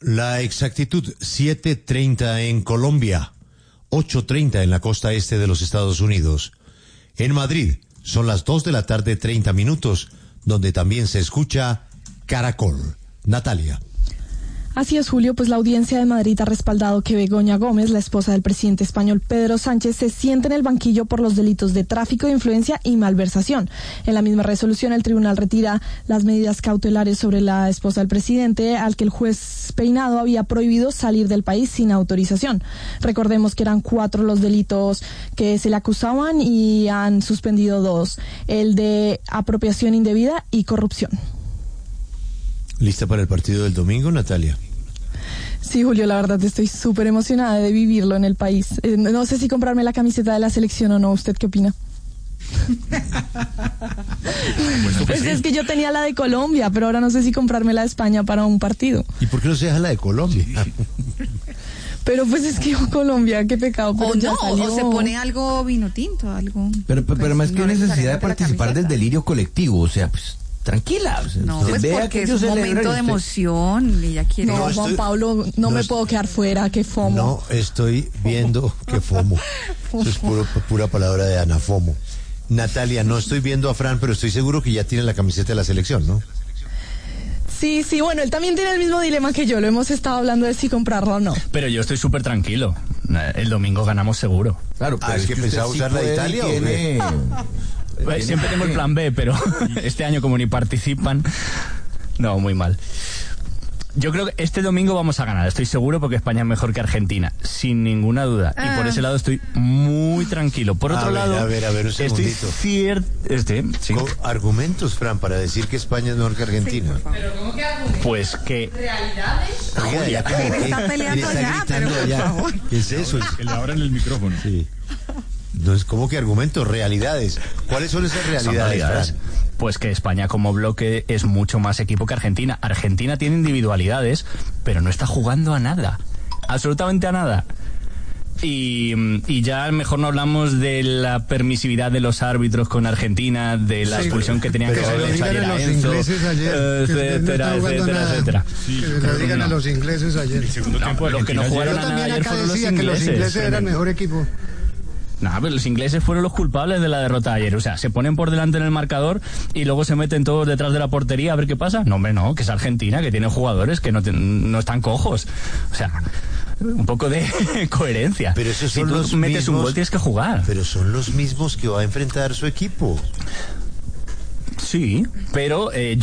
La exactitud, 7:30 en Colombia, 8:30 en la costa este de los Estados Unidos. En Madrid son las 2 de la tarde, 30 minutos, donde también se escucha Caracol. Natalia. Así es, Julio, pues la Audiencia de Madrid ha respaldado que Begoña Gómez, la esposa del presidente español Pedro Sánchez, se siente en el banquillo por los delitos de tráfico de influencia y malversación. En la misma resolución, el tribunal retira las medidas cautelares sobre la esposa del presidente, al que el juez Peinado había prohibido salir del país sin autorización. Recordemos que eran 4 los delitos que se le acusaban y han suspendido 2, el de apropiación indebida y corrupción. ¿Lista para el partido del domingo, Natalia? Sí, Julio, la verdad estoy súper emocionada de vivirlo en el país. No sé si comprarme la camiseta de la selección o no. ¿Usted qué opina? Pues sí. Es que yo tenía la de Colombia, pero ahora no sé si comprarme la de España para un partido. ¿Y por qué no se deja la de Colombia? Pero pues es que Colombia, qué pecado. Pero o ya no, salió. o se pone algo vino tinto, algo. Pero pues, más que no necesidad de participar del camiseta. delirio colectivo, o sea, pues tranquila. O sea, No, pues porque es un momento de emoción y ella quiere... No, Juan Pablo, no me puedo quedar fuera, que fomo. No, estoy viendo que fomo. Eso es pura palabra de Ana, fomo. Natalia, no estoy viendo a Fran, pero estoy seguro que ya tiene la camiseta de la selección, ¿no? Sí, bueno, él también tiene el mismo dilema que yo, lo hemos estado hablando de si comprarlo o no. Pero yo estoy súper tranquilo, el domingo ganamos seguro. Claro, pero es que pensaba usar la de Italia, ¿o qué? Siempre tengo el plan B, pero este año como ni participan, no, muy mal. Yo creo que este domingo vamos a ganar, estoy seguro, porque España es mejor que Argentina, sin ninguna duda. Y por ese lado estoy muy tranquilo. Por otro lado, a ver, un segundito. Sí. Argumentos, Fran, para decir que España es mejor que Argentina. Sí, pero ¿cómo que argumentos? Pues que... ¿Realidades? Oiga, ya como que está peleando está ya, gritando pero por allá. favor. ¿Qué es eso? Que le abran el micrófono. Sí. Entonces, ¿cómo que argumentos? Realidades. ¿Cuáles son esas realidades, Fran? Pues que España como bloque es mucho más equipo que Argentina. Argentina tiene individualidades, pero no está jugando a nada. Absolutamente a nada. Y ya mejor no hablamos de la permisividad de los árbitros con Argentina, de la expulsión que tenían que haber hecho ayer a Enzo, etcétera. Sí, que le digan a los ingleses ayer. El segundo tiempo los que no jugaron Yo a nada también ayer acá fueron los decía que los ingleses eran mejor equipo. No, pero los ingleses fueron los culpables de la derrota de ayer. O sea, se ponen por delante en el marcador y luego se meten todos detrás de la portería a ver qué pasa. No, hombre, no, que es Argentina, que tiene jugadores que no están cojos. O sea, un poco de coherencia. Pero esos si son tú los metes mismos, un gol, tienes que jugar. Pero son los mismos que va a enfrentar su equipo. Sí, pero